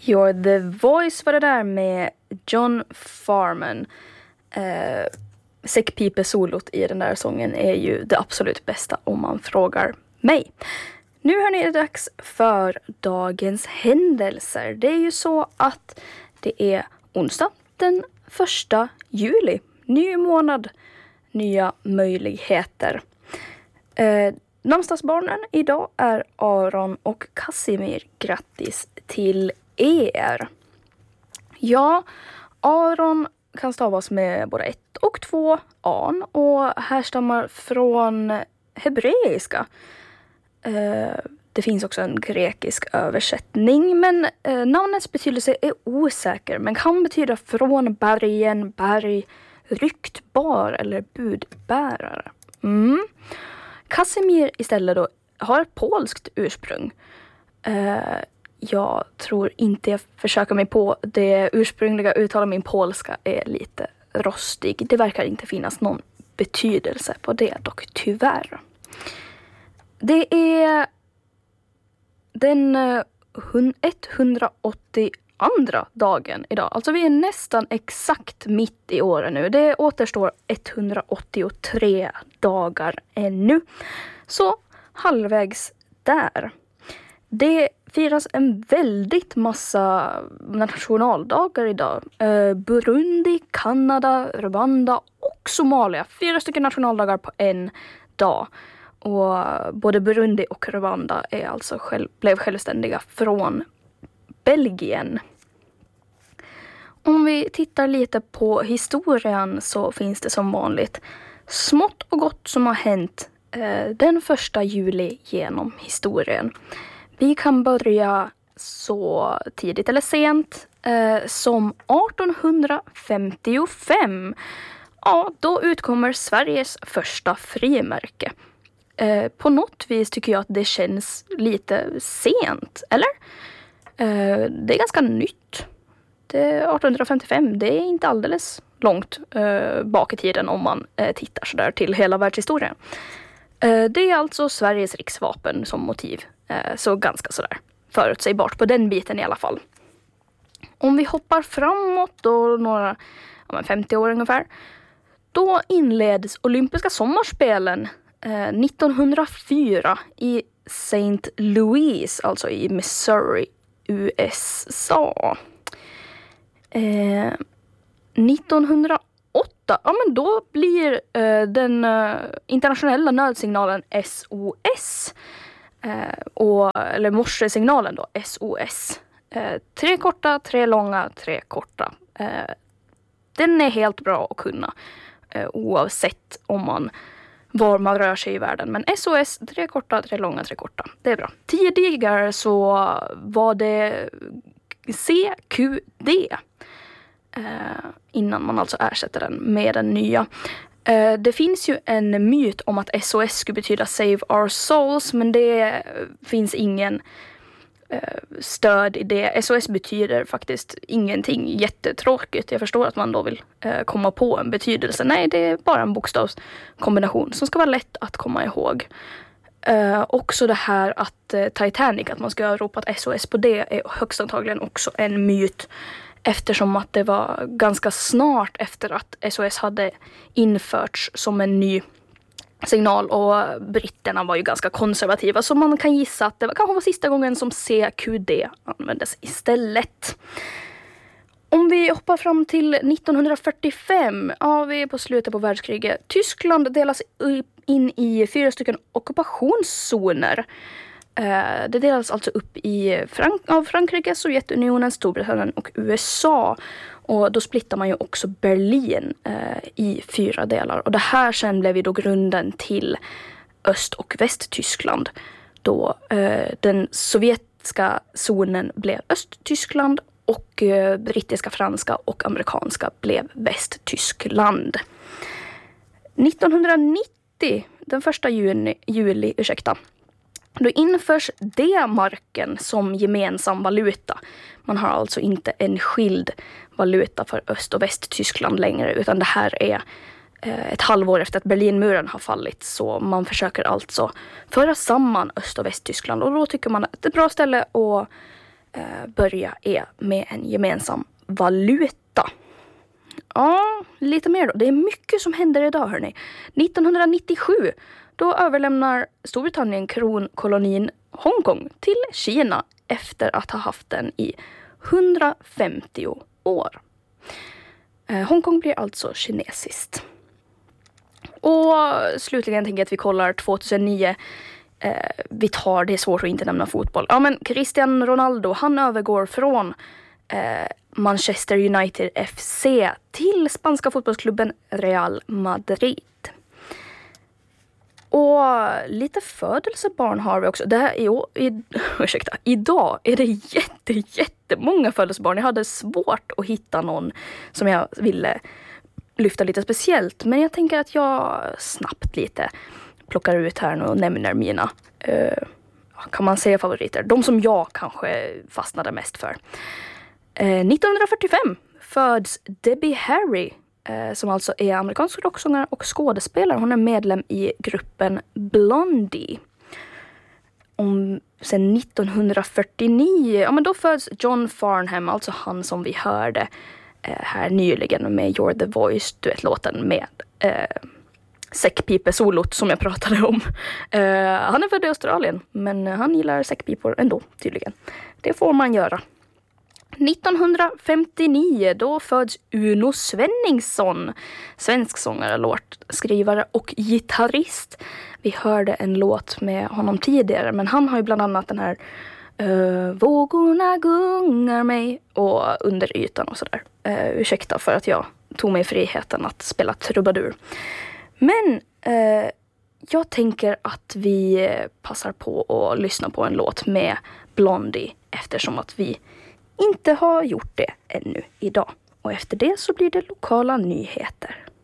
You're the Voice var det där med John Farman. Säckpipe-solot i den där sången är ju det absolut bästa om man frågar mig. Nu hörni, är det dags för dagens händelser. Det är ju så att det är onsdag den 1 juli. Ny månad, nya möjligheter. Namnsdagsbarnen idag är Aron och Casimir. Grattis till er. Ja, Aron kan stavas med både 1 och 2 an och härstammar från hebreiska. Det finns också en grekisk översättning, men namnets betydelse är osäker, men kan betyda från bergen, berg, ryktbar eller budbärare. Casimir istället då har ett polskt ursprung. Jag tror inte jag försöker mig på det ursprungliga uttalet. Min polska är lite rostig. Det verkar inte finnas någon betydelse på det dock, tyvärr. Det är den 182:a dagen idag. Alltså vi är nästan exakt mitt i året nu. Det återstår 183 dagar ännu. Så halvvägs där. Det firas en väldigt massa nationaldagar idag. Burundi, Kanada, Rwanda och Somalia. 4 stycken nationaldagar på en dag. Och både Burundi och Rwanda är alltså blev självständiga från Belgien. Om vi tittar lite på historien så finns det som vanligt smått och gott som har hänt den 1 juli genom historien. Vi kan börja så tidigt eller sent som 1855. Ja, då utkommer Sveriges första frimärke. På något vis tycker jag att det känns lite sent, eller? Det är ganska nytt. Det är 1855, det är inte alldeles långt bak i tiden om man tittar så där till hela världshistorien. Det är alltså Sveriges riksvapen som motiv. Så ganska sådär förutsägbart på den biten i alla fall. Om vi hoppar framåt då några 50 år ungefär. Då inleds olympiska sommarspelen 1904 i St. Louis, alltså i Missouri, USA. 1908, ja men då blir den internationella nödsignalen SOS eller morsesignalen då, SOS. 3 korta, 3 långa, 3 korta. Den är helt bra att kunna oavsett var man rör sig i världen. Men SOS, 3 korta, 3 långa, 3 korta. Det är bra. Tidigare så var det CQD. Innan man alltså ersätter den med den nya. Det finns ju en myt om att SOS skulle betyda Save Our Souls, men det finns ingen stöd i det. SOS betyder faktiskt ingenting. Jättetråkigt. Jag förstår att man då vill komma på en betydelse. Nej, det är bara en bokstavskombination som ska vara lätt att komma ihåg. Också det här att Titanic, att man ska ha ropat SOS på det, är högst antagligen också en myt. Eftersom att det var ganska snart efter att SOS hade införts som en ny signal och britterna var ju ganska konservativa, så man kan gissa att det kanske var sista gången som CQD användes istället. Om vi hoppar fram till 1945, ja, vi är på slutet på världskriget. Tyskland delas in i 4 stycken ockupationszoner. Det delas alltså upp av Frankrike, Sovjetunionen, Storbritannien och USA. Och då splittar man ju också Berlin i 4 delar. Och det här sen blev ju då grunden till Öst- och Västtyskland. Då den sovjetiska zonen blev Östtyskland och brittiska, franska och amerikanska blev Västtyskland. 1990, den 1 juli, då införs D-marken som gemensam valuta. Man har alltså inte en skild valuta för Öst- och Västtyskland längre, utan det här är ett halvår efter att Berlinmuren har fallit. Så man försöker alltså föra samman Öst- och Västtyskland, och då tycker man att det är ett bra ställe att börja är med en gemensam valuta. Ja, lite mer då. Det är mycket som händer idag, hörni. 1997, då överlämnar Storbritannien kronkolonin Hongkong till Kina efter att ha haft den i 150 år. Hongkong blir alltså kinesiskt. Och slutligen tänker jag att vi kollar 2009. Det är svårt att inte nämna fotboll. Ja, men Cristiano Ronaldo, han övergår från Manchester United FC till spanska fotbollsklubben Real Madrid. Och lite födelsebarn har vi också. Det här idag är det jättemånga födelsebarn. Jag hade svårt att hitta någon som jag ville lyfta lite speciellt. Men jag tänker att jag snabbt lite plockar ut här nu och nämner mina, kan man säga, favoriter. De som jag kanske fastnade mest för. 1945 föds Debbie Harry, som alltså är amerikansk rocksångare och skådespelare. Hon är medlem i gruppen Blondie. Sen 1949, ja men då föds John Farnham, alltså han som vi hörde här nyligen med You're the Voice, duettlåten med säckpipesolot som jag pratade om. Han är född i Australien, men han gillar säckpipor ändå tydligen. Det får man göra. 1959, då föds Uno Svenningsson, svensk sångare, låtskrivare och gitarrist. Vi hörde en låt med honom tidigare, men han har ju bland annat den här Vågorna gungar mig och Under ytan och sådär. Ursäkta för att jag tog mig friheten att spela trubadur. Men jag tänker att vi passar på att lyssna på en låt med Blondie, eftersom att vi inte har gjort det ännu idag. Och efter det så blir det lokala nyheter.